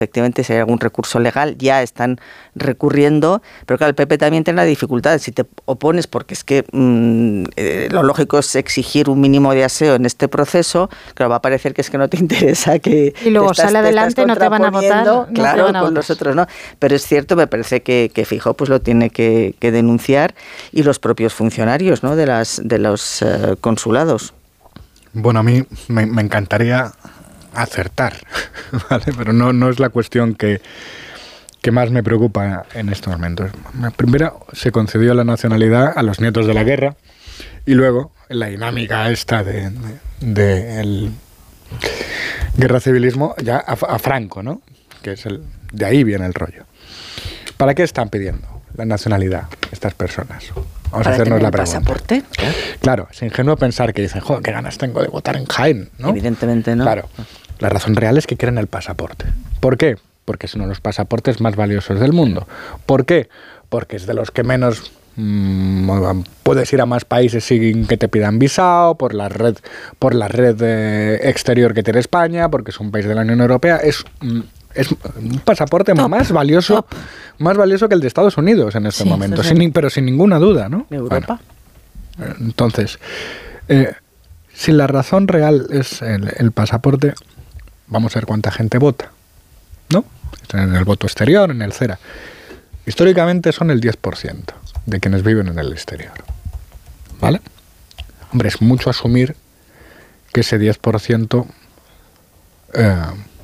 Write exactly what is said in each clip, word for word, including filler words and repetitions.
efectivamente, si hay algún recurso legal, ya están recurriendo, pero claro, el P P también tiene la dificultad, si te opones, porque es que mmm, eh, lo lógico es exigir un mínimo de aseo en este proceso, claro, va a parecer que es que no te interesa que... Y luego estás, sale adelante, no te van a votar. No claro, te van a con votar. los otros no, pero es cierto, me parece que, que Feijóo pues lo tiene que, que denunciar, y los propios funcionarios, ¿no?, de, las, de los uh, consulados. Bueno, a mí me, me encantaría acertar, ¿vale? Pero no, no es la cuestión que, que más me preocupa en estos momentos. Primero, se concedió la nacionalidad a los nietos de la guerra, y luego, la dinámica esta de, de, de el guerra civilismo, ya a, a Franco, ¿no? Que es el, de ahí viene el rollo. ¿Para qué están pidiendo la nacionalidad estas personas? Vamos a hacernos la pregunta. ¿Pasaporte? Claro, es ingenuo pensar que dicen, joder, qué ganas tengo de votar en Jaén, ¿no? Evidentemente no. Claro, la razón real es que quieren el pasaporte. ¿Por qué? Porque son los pasaportes más valiosos del mundo. ¿Por qué? Porque es de los que menos mmm, puedes ir a más países sin que te pidan visado, por la red, por la red eh, exterior que tiene España, porque es un país de la Unión Europea. Es... Mm, es un pasaporte top, más valioso top. más valioso que el de Estados Unidos en este sí, momento, sin, pero sin ninguna duda, ¿no? Europa. Bueno, entonces, eh, si la razón real es el, el pasaporte, vamos a ver cuánta gente vota, ¿no? En el voto exterior, en el CERA. Históricamente son el diez por ciento de quienes viven en el exterior, ¿vale? Hombre, es mucho asumir que ese diez por ciento... Eh,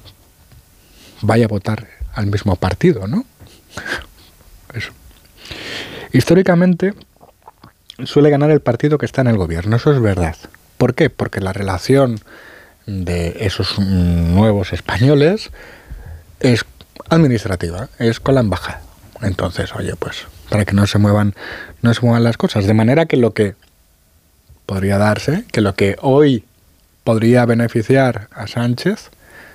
vaya a votar al mismo partido, ¿no? Eso. Históricamente suele ganar el partido que está en el gobierno, eso es verdad. ¿Por qué? Porque la relación de esos nuevos españoles es administrativa, es con la embajada. Entonces, oye, pues, para que no se muevan, no se muevan las cosas. De manera que lo que podría darse, que lo que hoy podría beneficiar a Sánchez,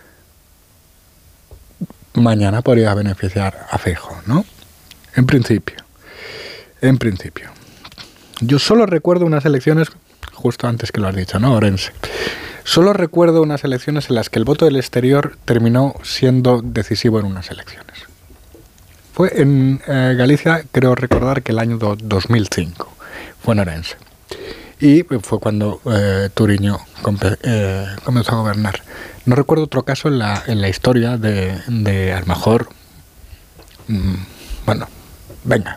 mañana podría beneficiar a Feijóo, ¿no? En principio. En principio. Yo solo recuerdo unas elecciones, justo antes que lo has dicho, ¿no, Orense? Solo recuerdo unas elecciones en las que el voto del exterior terminó siendo decisivo en unas elecciones. Fue en eh, Galicia, creo recordar que el año do, dos mil cinco. Fue en Orense. Y fue cuando eh, Turiño compe, eh, comenzó a gobernar. No recuerdo otro caso en la, en la historia de, de a lo mejor, mmm, bueno, venga,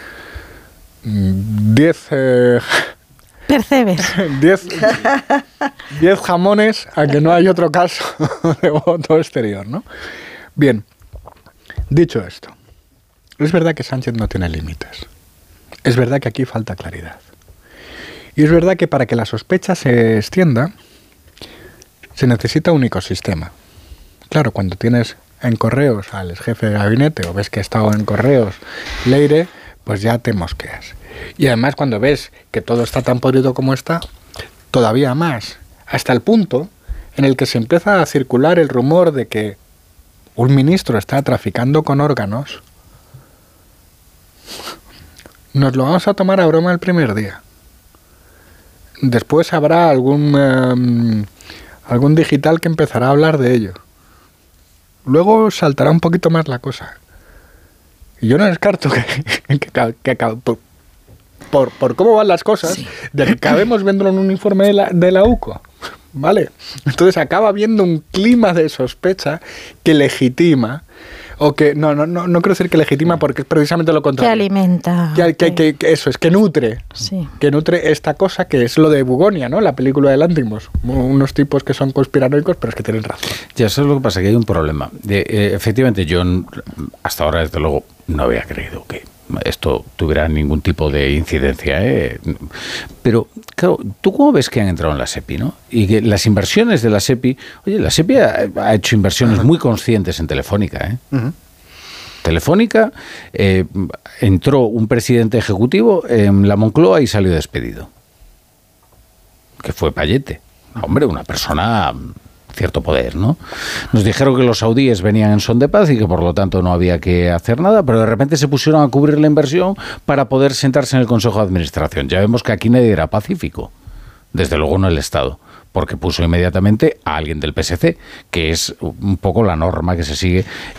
diez... Eh, Percebes. diez, diez jamones a que no hay otro caso de voto exterior, ¿no? Bien, dicho esto, es verdad que Sánchez no tiene límites. Es verdad que aquí falta claridad. Y es verdad que para que la sospecha se extienda, se necesita un ecosistema. Claro, cuando tienes en Correos al jefe de gabinete o ves que ha estado en Correos Leire, pues ya te mosqueas. Y además cuando ves que todo está tan podrido como está, todavía más. Hasta el punto en el que se empieza a circular el rumor de que un ministro está traficando con órganos. Nos lo vamos a tomar a broma el primer día. Después habrá algún eh, algún digital que empezará a hablar de ello. Luego saltará un poquito más la cosa. Y yo no descarto que, que, que, que por, por, por cómo van las cosas, sí, de que acabemos viéndolo en un informe de la, de la U C O. ¿Vale? Entonces acaba habiendo un clima de sospecha que legitima, o que, no, no, no, no quiero decir que legitima porque es precisamente lo contrario. Que alimenta. Que, que, que, que eso es, que nutre. Sí. Que nutre esta cosa que es lo de Bugonia, ¿no? La película de Lanthimos. Unos tipos que son conspiranoicos, pero es que tienen razón. Ya, eso es lo que pasa, que hay un problema. De, eh, efectivamente, yo hasta ahora, desde luego, no había creído que esto tuviera ningún tipo de incidencia, ¿eh? Pero, claro, ¿tú cómo ves que han entrado en la SEPI, no? Y que las inversiones de la SEPI... Oye, la SEPI ha, ha hecho inversiones uh-huh. muy conscientes en Telefónica, ¿eh? Uh-huh. Telefónica, eh, entró un presidente ejecutivo en la Moncloa y salió despedido. Que fue Payete. Hombre, una persona... cierto poder, ¿no? Nos dijeron que los saudíes venían en son de paz y que por lo tanto no había que hacer nada, pero de repente se pusieron a cubrir la inversión para poder sentarse en el Consejo de Administración. Ya vemos que aquí nadie era pacífico, desde luego no el Estado, porque puso inmediatamente a alguien del P S C, que es un poco la norma que se sigue